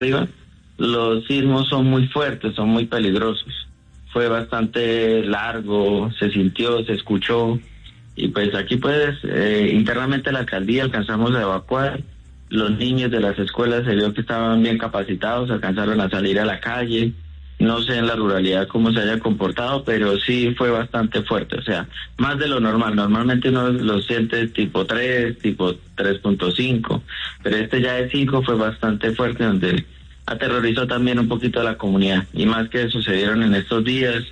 arriba, los sismos son muy fuertes, son muy peligrosos. Fue bastante largo, se sintió, se escuchó, y pues aquí pues internamente la alcaldía alcanzamos a evacuar. Los niños de las escuelas se vio que estaban bien capacitados, alcanzaron a salir a la calle. No sé en la ruralidad cómo se haya comportado, pero sí fue bastante fuerte, o sea, más de lo normal. Normalmente uno lo siente tipo 3, tipo 3.5, pero este ya de 5 fue bastante fuerte, donde aterrorizó también un poquito a la comunidad. Y más que sucedieron en estos días,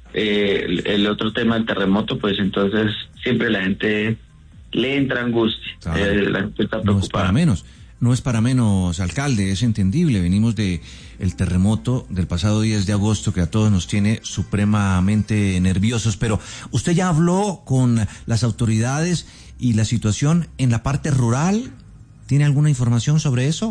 el otro tema del terremoto, pues entonces siempre la gente le entra angustia, la gente está preocupada. No es para menos. No es para menos, alcalde, es entendible. Venimos de el terremoto del pasado 10 de agosto que a todos nos tiene supremamente nerviosos, pero usted ya habló con las autoridades y la situación en la parte rural. ¿Tiene alguna información sobre eso?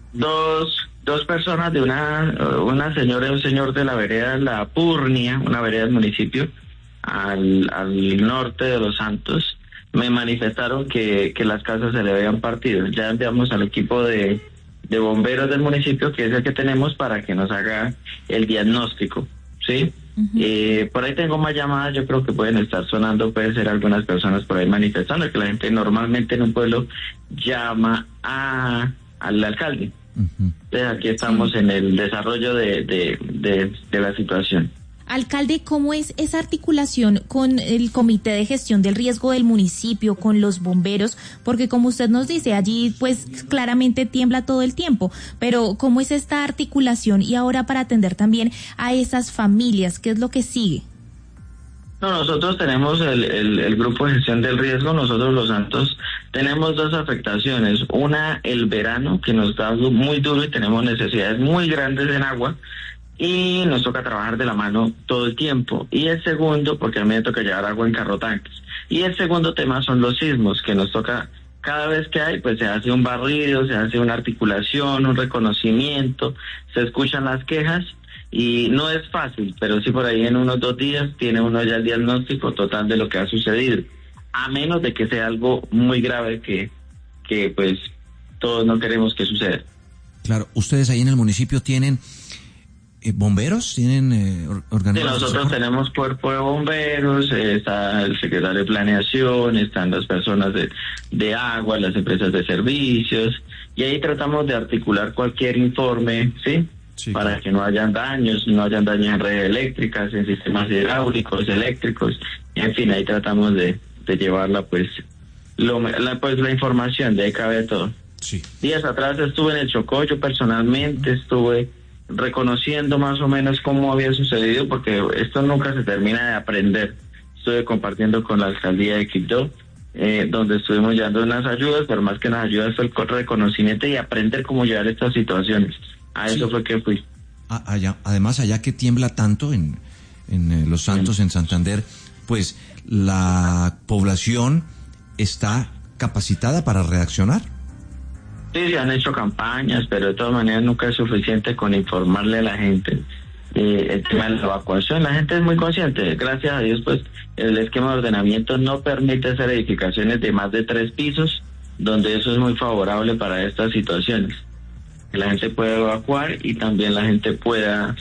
Dos personas, de una señora y un señor de la vereda La Purnia, una vereda del municipio, al norte de Los Santos, me manifestaron que las casas se le habían partido. Ya enviamos al equipo de bomberos del municipio, que es el que tenemos, para que nos haga el diagnóstico, ¿sí? Uh-huh. Por ahí tengo más llamadas, yo creo que pueden estar sonando, puede ser algunas personas por ahí manifestando, que la gente normalmente en un pueblo llama al alcalde. Uh-huh. Entonces aquí estamos en el desarrollo de la situación. Alcalde, ¿cómo es esa articulación con el Comité de Gestión del Riesgo del municipio, con los bomberos? Porque como usted nos dice, allí pues claramente tiembla todo el tiempo, pero ¿cómo es esta articulación? Y ahora para atender también a esas familias, ¿qué es lo que sigue? No, nosotros tenemos el Grupo de Gestión del Riesgo. Nosotros Los Santos tenemos dos afectaciones. Una, el verano, que nos da muy duro y tenemos necesidades muy grandes en agua, y nos toca trabajar de la mano todo el tiempo. Y el segundo, porque a mí me toca llevar agua en carrotanques. Y el segundo tema son los sismos, que nos toca, cada vez que hay, pues se hace un barrido, se hace una articulación, un reconocimiento, se escuchan las quejas, y no es fácil, pero sí por ahí en unos 2 días tiene uno ya el diagnóstico total de lo que ha sucedido, a menos de que sea algo muy grave que pues todos no queremos que suceda. Claro, ustedes ahí en el municipio tienen bomberos, tienen organizaciones. Sí, nosotros tenemos cuerpo de bomberos, está el secretario de planeación, están las personas de agua, las empresas de servicios, y ahí tratamos de articular cualquier informe, ¿sí? Sí, para claro, que no hayan daños en redes eléctricas, en sistemas hidráulicos, eléctricos, en fin, ahí tratamos de llevarla pues la información, de ahí cabe todo. Sí. Días atrás estuve en el Chocó, yo personalmente estuve reconociendo más o menos cómo había sucedido, porque esto nunca se termina de aprender. Estuve compartiendo con la alcaldía de Quibdó, donde estuvimos llevando unas ayudas, pero más que las ayudas fue el reconocimiento y aprender cómo llevar estas situaciones. A eso fue que fui. Además, allá que tiembla tanto en Los Santos, en Santander, pues la población está capacitada para reaccionar. Sí, se han hecho campañas, pero de todas maneras nunca es suficiente con informarle a la gente el tema de la evacuación. La gente es muy consciente, gracias a Dios, pues el esquema de ordenamiento no permite hacer edificaciones de más de 3 pisos, donde eso es muy favorable para estas situaciones. Que la gente pueda evacuar y también la gente pueda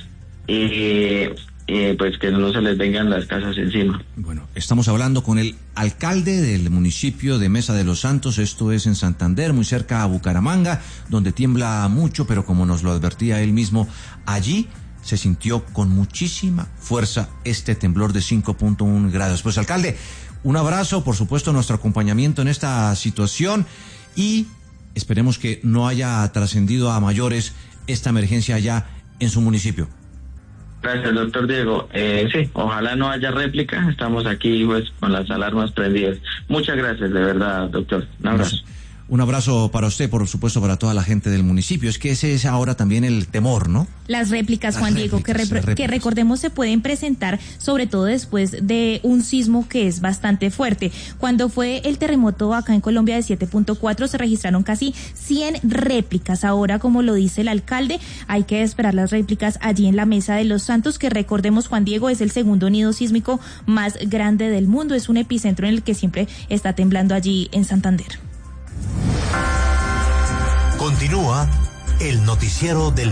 pues que no se les vengan las casas encima. Bueno, estamos hablando con el alcalde del municipio de Mesa de los Santos, esto es en Santander, muy cerca a Bucaramanga, donde tiembla mucho, pero como nos lo advertía él mismo, allí se sintió con muchísima fuerza este temblor de 5.1 grados. Pues alcalde, un abrazo, por supuesto nuestro acompañamiento en esta situación, y esperemos que no haya trascendido a mayores esta emergencia allá en su municipio. Gracias, doctor Diego. Sí, ojalá no haya réplica. Estamos aquí pues con las alarmas prendidas. Muchas gracias, de verdad, doctor. Un abrazo. Un abrazo para usted, por supuesto, para toda la gente del municipio. Es que ese es ahora también el temor, ¿no? Las réplicas, Juan Diego, que recordemos se pueden presentar sobre todo después de un sismo que es bastante fuerte. Cuando fue el terremoto acá en Colombia de 7.4 se registraron casi 100 réplicas. Ahora, como lo dice el alcalde, hay que esperar las réplicas allí en la Mesa de los Santos, que recordemos, Juan Diego, es el segundo nido sísmico más grande del mundo. Es un epicentro en el que siempre está temblando allí en Santander. Continúa el noticiero del